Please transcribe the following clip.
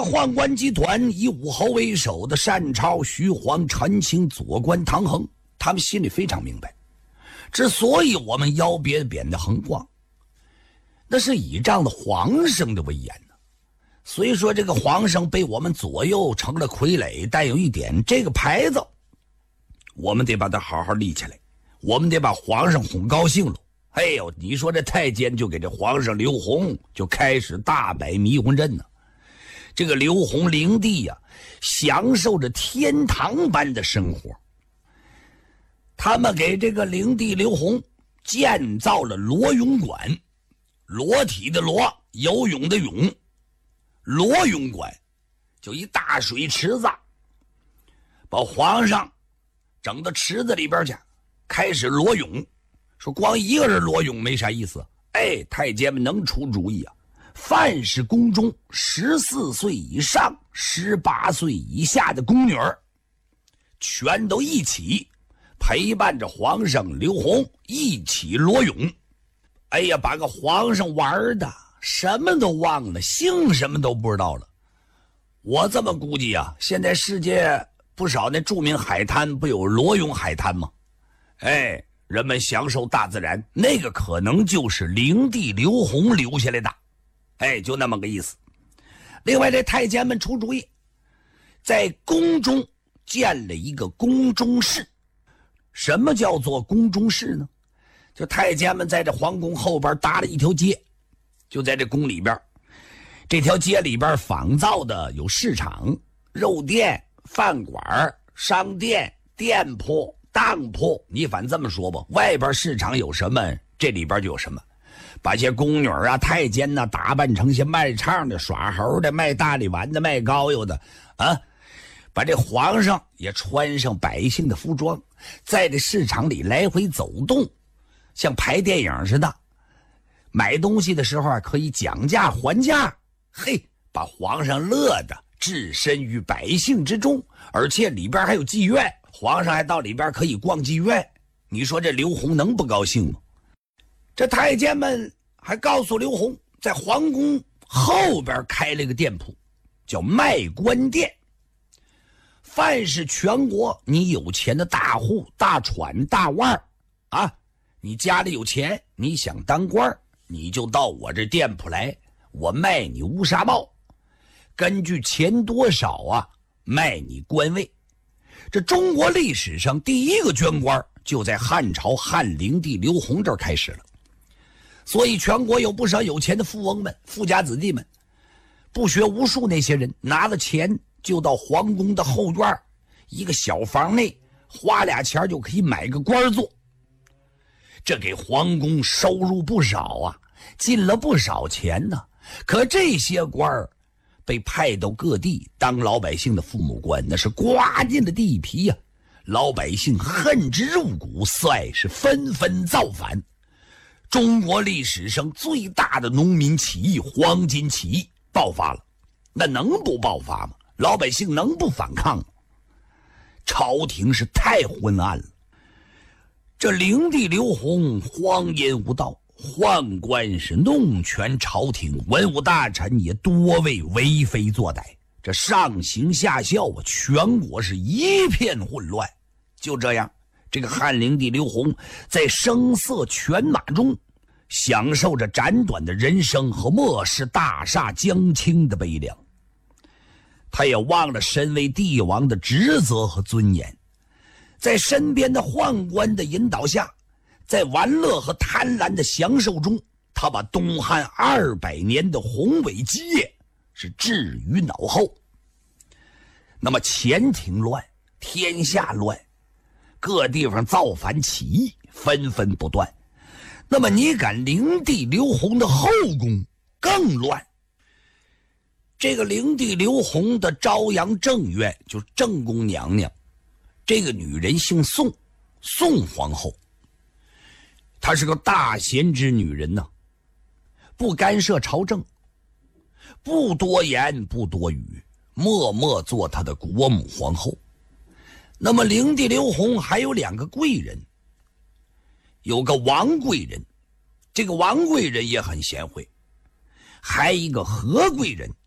宦官集团以武侯为首的单超、徐晃、陈清、左官、唐衡，他们心里非常明白，之所以我们腰别贬的横光，那是倚仗了皇上的威严呢。所以说这个皇上被我们左右成了傀儡，但有一点，这个牌子我们得把它好好立起来，我们得把皇上哄高兴了。哎呦，你说这太监就给这皇上刘宏就开始大摆迷魂阵呢。这个刘宏灵帝呀，享受着天堂般的生活。他们给这个灵帝刘宏建造了裸泳馆，裸体的裸，游泳的泳，裸泳馆就一大水池子，把皇上整到池子里边去，开始裸泳。说光一个人裸泳没啥意思，哎，太监们能出主意啊！凡是宫中14岁以上、18岁以下的宫女儿，全都一起陪伴着皇上刘宏一起裸泳。哎呀，把个皇上玩的什么都忘了，姓什么都不知道了。我这么估计啊，现在世界不少那著名海滩不有裸泳海滩吗？哎，人们享受大自然，那个可能就是灵帝刘宏留下来的。哎，就那么个意思。另外，这太监们出主意，在宫中建了一个宫中室。什么叫做宫中室呢？就太监们在这皇宫后边搭了一条街，就在这宫里边。这条街里边仿造的有市场、肉店、饭馆、商店、店铺、当铺，你反这么说吧，外边市场有什么，这里边就有什么。把些宫女啊、太监呢打扮成些卖唱的、耍猴的、卖大力丸的、卖膏药的啊，把这皇上也穿上百姓的服装，在这市场里来回走动，像拍电影似的。买东西的时候可以讲价还价，嘿，把皇上乐得置身于百姓之中。而且里边还有妓院，皇上还到里边可以逛妓院。你说这刘宏能不高兴吗？这太监们还告诉刘宏，在皇宫后边开了个店铺，叫卖官店。凡是全国你有钱的大户、大喘、大腕啊，你家里有钱，你想当官，你就到我这店铺来，我卖你乌纱帽，根据钱多少啊，卖你官位。这中国历史上第一个捐官就在汉朝汉灵帝刘宏这儿开始了。所以全国有不少有钱的富翁们、富家子弟们，不学无术那些人拿了钱就到皇宫的后院一个小房内，花俩钱就可以买个官做。这给皇宫收入不少啊，进了不少钱呢。可这些官被派到各地当老百姓的父母官，那是刮尽了地皮呀，老百姓恨之入骨，算是纷纷造反。中国历史上最大的农民起义黄巾起义爆发了，那能不爆发吗？老百姓能不反抗吗？朝廷是太昏暗了。这灵帝刘宏荒淫无道，宦官是弄权朝廷，文武大臣也多为为非作歹，这上行下效啊，全国是一片混乱。就这样，这个汉灵帝刘宏在声色犬马中享受着斩短的人生和漠视大厦将倾的悲凉。他也忘了身为帝王的职责和尊严，在身边的宦官的引导下，在玩乐和贪婪的享受中，他把东汉200年的宏伟基业是置于脑后。那么前庭乱，天下乱，各地方造反起义纷纷不断。那么你赶灵帝刘宏的后宫更乱。这个灵帝刘宏的朝阳正院，就正宫娘娘，这个女人姓宋，宋皇后。她是个大贤之女人呢，不干涉朝政，不多言不多语，默默做她的国母皇后。那么灵帝刘宏还有2个贵人，有个王贵人，这个王贵人也很贤惠，还一个何贵人，